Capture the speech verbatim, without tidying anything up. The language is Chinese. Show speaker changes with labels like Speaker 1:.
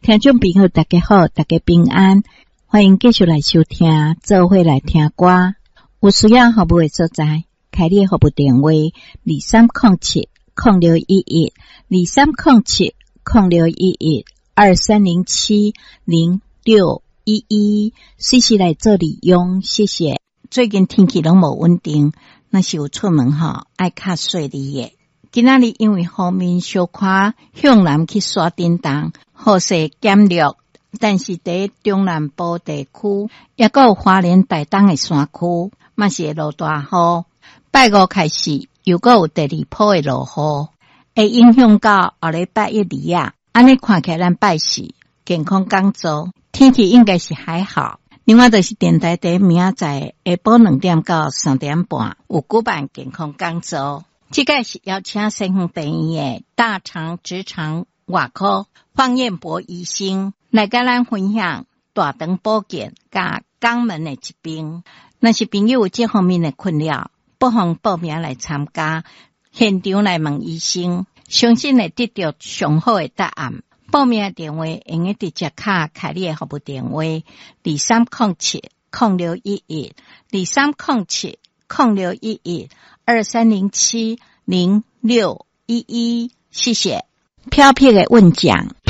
Speaker 1: 听众朋友大家好，大家平安，欢迎继续来收听，做伙来听歌。有需要服务的所在，开列服务电话二三零七零六一一二三零七零六一一二三零七零六一一，随时来做利用，谢谢。最近天气拢无稳定，若是有出门吼，爱较细腻的。今仔日因为方面小可向南去刷叮当，雨势减弱，但是在中南部地区，也有花莲台东的山区，嘛是会落大雨。拜五开始，又搁有第二波的落雨，会影响到后礼拜一二啊。安尼看起来，咱拜四健康工作，天气应该是还好。另外就是电台第明仔载下晡两点到三点半有举办健康工作。这个是邀请西方病院的大肠直肠外科方彦博医生来跟咱分享大肠保健甲肛门的疾病。若是朋友有这方面的困扰，不妨报名来参加，现场来问医生，相信会得到上好的答案。报名的电话用个直接卡开你的服务电话二三零七零六一一二三零七零六一一二三零七零六一一，谢谢。飘撇的问讲，